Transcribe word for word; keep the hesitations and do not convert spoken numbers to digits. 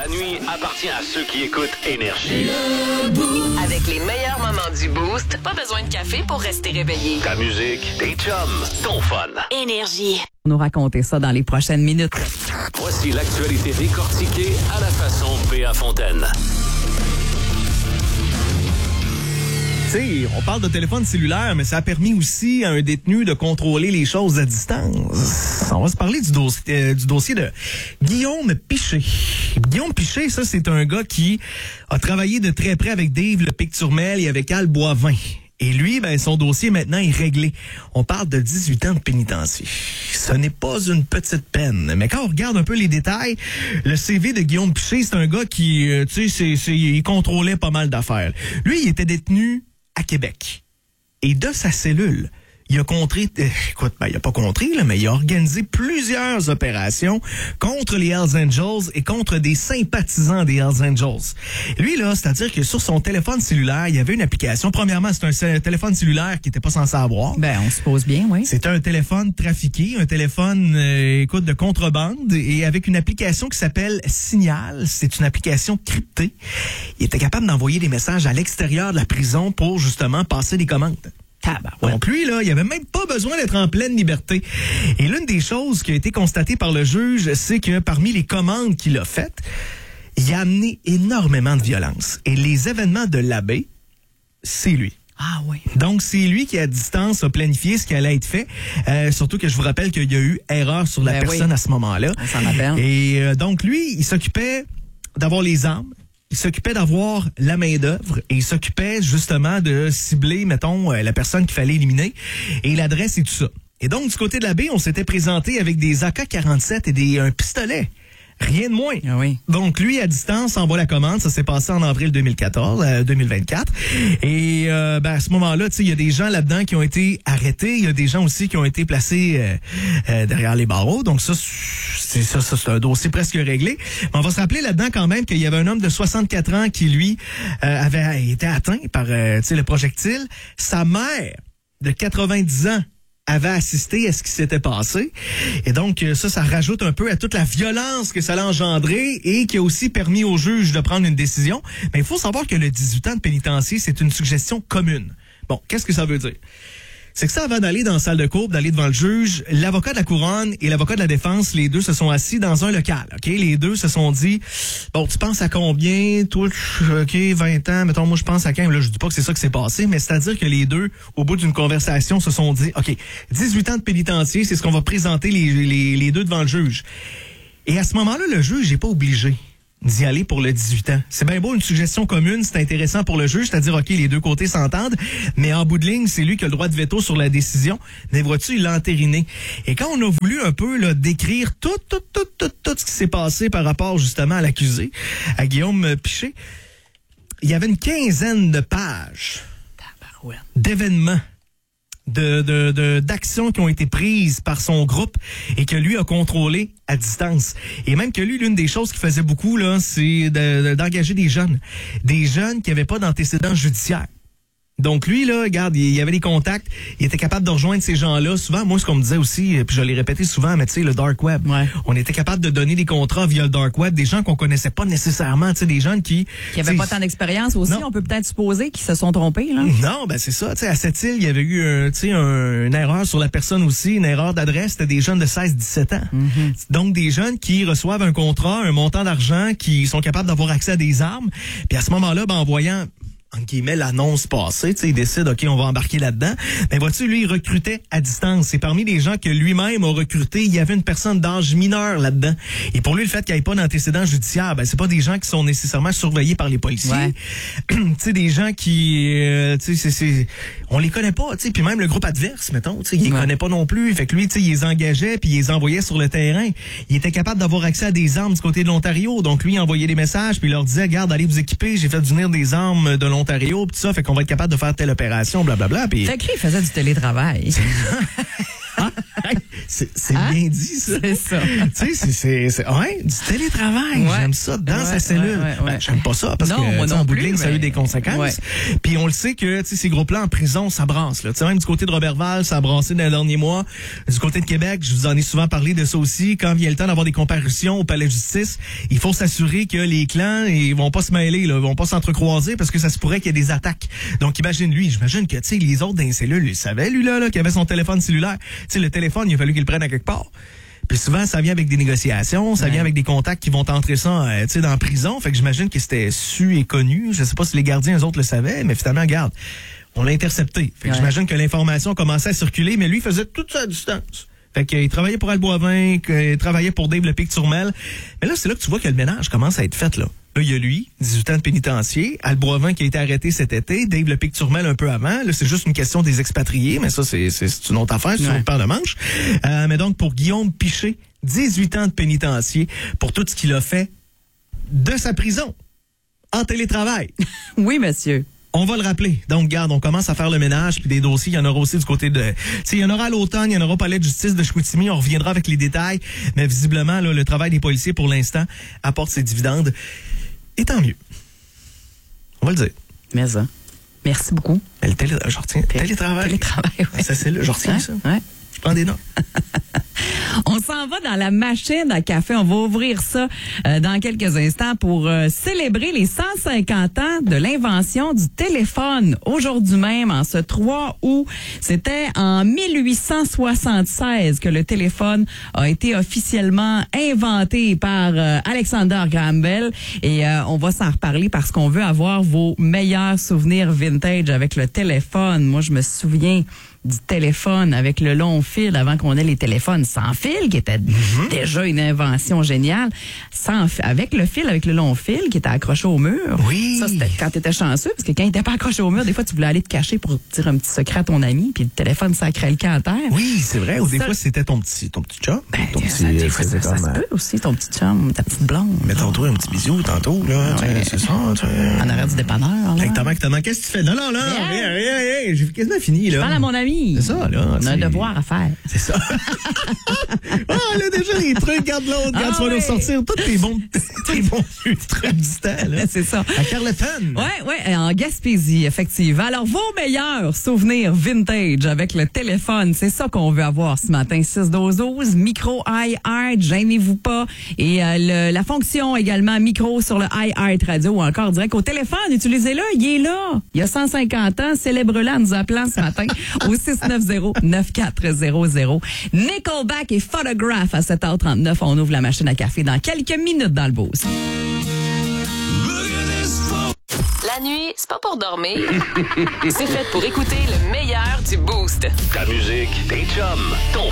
nuit appartient à ceux qui écoutent Énergie. Avec les meilleurs moments du Boost, pas besoin de café pour rester réveillé. Ta musique, tes chums, ton fun. Énergie. Nous raconter ça dans les prochaines minutes. Voici l'actualité décortiquée à la façon Béa Fontaine. Tu sais, on parle de téléphone cellulaire, mais ça a permis aussi à un détenu de contrôler les choses à distance. On va se parler du, dossier, euh, du dossier de Guillaume Piché. Guillaume Piché, ça, c'est un gars qui a travaillé de très près avec Dave Le Pic-Turmel et avec Al Boivin. Et lui, ben, son dossier maintenant est réglé. On parle de dix-huit ans de pénitencier. Ce n'est pas une petite peine. Mais quand on regarde un peu les détails, le C V de Guillaume Piché, c'est un gars qui, euh, tu sais, c'est, c'est, il contrôlait pas mal d'affaires. Lui, il était détenu à Québec. Et de sa cellule, il a contré, euh, écoute, ben, il a pas contré, là, mais il a organisé plusieurs opérations contre les Hells Angels et contre des sympathisants des Hells Angels. Lui, là, c'est-à-dire que sur son téléphone cellulaire, il y avait une application. Premièrement, c'est un téléphone cellulaire qui était pas censé avoir. Ben, on suppose bien, oui. C'était un téléphone trafiqué, un téléphone, euh, écoute, de contrebande, et avec une application qui s'appelle Signal. C'est une application cryptée. Il était capable d'envoyer des messages à l'extérieur de la prison pour, justement, passer des commandes. Tabarouette. Donc lui, là, il avait même pas besoin d'être en pleine liberté. Et l'une des choses qui a été constatée par le juge, c'est que parmi les commandes qu'il a faites, il a amené énormément de violence. Et les événements de l'abbé, c'est lui. Ah oui. Donc, c'est lui qui, à distance, a planifié ce qui allait être fait. Euh, surtout que je vous rappelle qu'il y a eu erreur sur la Ben personne oui. à ce moment-là. On s'en rappelle. Et euh, donc, lui, il s'occupait d'avoir les armes. Il s'occupait d'avoir la main-d'œuvre et il s'occupait justement de cibler, mettons, la personne qu'il fallait éliminer et l'adresse et tout ça. Et donc, du côté de l'abbé, on s'était présenté avec des A K quarante-sept et des un pistolet. Rien de moins. Ah oui. Donc, lui, à distance, envoie la commande. Ça s'est passé en avril deux mille quatorze, euh, deux mille vingt-quatre. Et euh, ben, à ce moment-là, tu sais, il y a des gens là-dedans qui ont été arrêtés. Il y a des gens aussi qui ont été placés euh, euh, derrière les barreaux. Donc, ça, c'est ça, ça, c'est un dossier presque réglé. Mais on va se rappeler là-dedans quand même qu'il y avait un homme de soixante-quatre ans qui, lui, euh, avait été atteint par euh, tu sais, le projectile. Sa mère, de quatre-vingt-dix ans, avait assisté à ce qui s'était passé. Et donc, ça, ça rajoute un peu à toute la violence que ça a engendré et qui a aussi permis au juge de prendre une décision. Mais il faut savoir que le dix-huit ans de pénitencier, c'est une suggestion commune. Bon, qu'est-ce que ça veut dire? C'est que ça, avant d'aller dans la salle de cour, d'aller devant le juge, l'avocat de la couronne et l'avocat de la défense, les deux se sont assis dans un local. Ok, les deux se sont dit, bon, tu penses à combien? Toi, ok, vingt ans, mettons, moi, je pense à quinze. Là, je dis pas que c'est ça qui s'est passé, mais c'est-à-dire que les deux, au bout d'une conversation, se sont dit, ok, dix-huit ans de pénitencier, c'est ce qu'on va présenter les, les, les deux devant le juge. Et à ce moment-là, le juge n'est pas obligé d'y aller pour le dix-huit ans. C'est bien beau, une suggestion commune, c'est intéressant pour le juge, c'est-à-dire, OK, les deux côtés s'entendent, mais en bout de ligne, c'est lui qui a le droit de veto sur la décision. Mais vois-tu, il l'a entériné. Et quand on a voulu un peu là, décrire tout, tout, tout, tout, tout ce qui s'est passé par rapport justement à l'accusé, à Guillaume Piché, il y avait une quinzaine de pages Tabarouette. d'événements, de, de, de, d'actions qui ont été prises par son groupe et que lui a contrôlé à distance. Et même que lui, l'une des choses qu'il faisait beaucoup, là, c'est de, de, d'engager des jeunes. Des jeunes qui n'avaient pas d'antécédents judiciaires. Donc lui, là, regarde, il y avait des contacts, il était capable de rejoindre ces gens-là. Souvent, moi, ce qu'on me disait aussi, puis je l'ai répété souvent, mais tu sais, le dark web. Ouais. On était capable de donner des contrats via le dark web, des gens qu'on connaissait pas nécessairement, tu sais, des jeunes qui... Qui n'avaient pas tant d'expérience aussi, non. On peut peut-être supposer qu'ils se sont trompés, là. Non, ben c'est ça. Tu sais, à cette île, il y avait eu un, tu sais, un, une erreur sur la personne aussi, une erreur d'adresse. C'était des jeunes de seize dix-sept ans. Mm-hmm. Donc, des jeunes qui reçoivent un contrat, un montant d'argent, qui sont capables d'avoir accès à des armes. Puis à ce moment-là, ben, en voyant... en guillemets, l'annonce passée, tu sais, il décide, OK, on va embarquer là-dedans. Mais vois-tu, lui, il recrutait à distance. Et parmi les gens que lui-même a recrutés, il y avait une personne d'âge mineur là-dedans. Et pour lui, le fait qu'il n'y ait pas d'antécédent judiciaire, ben, c'est pas des gens qui sont nécessairement surveillés par les policiers. Ouais. Tu sais, des gens qui, euh, tu sais, c'est, c'est, on les connaît pas, tu sais. Puis même le groupe adverse, mettons, tu sais, il les ouais. connaît pas non plus. Fait que lui, tu sais, il les engageait puis il les envoyait sur le terrain. Il était capable d'avoir accès à des armes du côté de l'Ontario. Donc lui, il envoyait des messages puis il leur disait, regarde, allez vous équiper, j'ai fait venir des armes de l'Ontario, pis tout ça, fait qu'on va être capable de faire telle opération, blablabla. Pis... Fait que lui, il faisait du télétravail. Ah, C'est, c'est Hein? bien dit, ça. C'est ça. Tu sais, c'est, c'est, c'est, ouais, du télétravail. Ouais. J'aime ça dans Ouais, sa cellule. ouais, ouais, ouais. Ben, j'aime pas ça parce Non, que, moi tu sais, non en bout de plus, ligne, ça a eu mais- des conséquences. Ouais. Puis on le sait que, tu sais, ces groupes-là en prison, ça brasse, là. Tu sais, même du côté de Robertval, ça a brassé dans les derniers mois. Du côté de Québec, je vous en ai souvent parlé de ça aussi. Quand vient le temps d'avoir des comparutions au palais de justice, il faut s'assurer que les clans, ils vont pas se mêler, là, ils vont pas s'entrecroiser parce que ça se pourrait qu'il y ait des attaques. Donc, imagine lui, j'imagine que, tu sais, les autres dans les cellules, ils savaient, lui, là, là, qu'il avait son téléphone cellulaire. Tu sais, le téléphone, il a fallu qu'il le prenne à quelque part. Puis souvent, ça vient avec des négociations, ça Ouais. vient avec des contacts qui vont entrer ça, euh, tu sais, dans la prison. Fait que j'imagine que c'était su et connu. Je sais pas si les gardiens, eux autres, le savaient, mais finalement, regarde, on l'a intercepté. Fait que Ouais. j'imagine que l'information commençait à circuler, mais lui faisait tout ça à distance. Fait qu'il travaillait pour Alboivin, qu'il travaillait pour Dave Le Pic-Turmel. Mais là, c'est là que tu vois que le ménage commence à être fait, là. Là, il y a lui, dix-huit ans de pénitencier, Alboivin qui a été arrêté cet été, Dave Le Pic-Turmel un peu avant. Là, c'est juste une question des expatriés, mais ça, c'est, c'est, c'est une autre affaire, c'est une Ouais. autre paire de manches. Euh, mais donc, pour Guillaume Piché, dix-huit ans de pénitencier, pour tout ce qu'il a fait de sa prison, en télétravail. Oui, monsieur. On va le rappeler. Donc, garde, on commence à faire le ménage, puis des dossiers, il y en aura aussi du côté de... Tu sais, il y en aura à l'automne, il y en aura au palais de justice de Chicoutimi, on reviendra avec les détails, mais visiblement, là, le travail des policiers, pour l'instant, apporte ses dividendes. Et tant mieux. On va le dire. Mais ça. Merci beaucoup. Mais le télé... Je retiens. Télétravail. Télétravail, oui. Ça, c'est là. Je retiens Hein? ça. Ouais. Je prends des notes. On s'en va dans la machine à café. On va ouvrir ça euh, dans quelques instants pour euh, célébrer les cent cinquante ans de l'invention du téléphone. Aujourd'hui même, en ce trois août, c'était en mille huit cent soixante-seize que le téléphone a été officiellement inventé par euh, Alexander Graham Bell. Et euh, on va s'en reparler parce qu'on veut avoir vos meilleurs souvenirs vintage avec le téléphone. Moi, je me souviens du téléphone avec le long fil avant qu'on ait les téléphones sans fil, qui était mm-hmm. déjà une invention géniale. Sans, avec le fil, avec le long fil qui était accroché au mur. Oui. Ça, c'était quand t'étais chanceux, parce que quand il était pas accroché au mur, des fois, tu voulais aller te cacher pour dire un petit secret à ton ami, puis le téléphone sacrait le camp à terre. Oui, c'est vrai. Ou des Ça- fois, c'était ton petit, ton petit chum. Ben, ton ça, des fois, c'était ça, ça comme, se peut aussi, ton petit chum, ta petite blonde. Mettons-toi un petit bisou tantôt, là. tu sais, Ouais. C'est ça. tu sais. En arrière du dépanneur, là. Exactement, exactement. Qu'est-ce que tu fais? Non, non, non. Bien. Rien, rien, rien. J'ai quasiment fini, là. Je parle à mon ami. C'est ça, là. On a un c'est- devoir à faire. C'est ça. Ah, elle a déjà les trucs, garde l'autre, garde, Ah tu vas nous oui. sortir tous tes bons, tes bons vieux trucs du temps, là. C'est ça. À Carleton. Ouais, ouais, en Gaspésie, effectivement. Alors, vos meilleurs souvenirs vintage avec le téléphone, c'est ça qu'on veut avoir ce matin. six douze douze, micro iHeart, gênez-vous pas. Et euh, le, la fonction également micro sur le iHeart Radio ou encore direct au téléphone. Utilisez-le, il est là. Il y a cent cinquante ans, célèbre-le en nous appelant ce matin au six neuf zéro, neuf quatre zéro zéro. Nickelback et Photograph à sept heures trente-neuf. On ouvre la machine à café dans quelques minutes dans le boost. La nuit, c'est pas pour dormir. C'est fait pour écouter le meilleur du Boost. Ta musique, tes chums, ton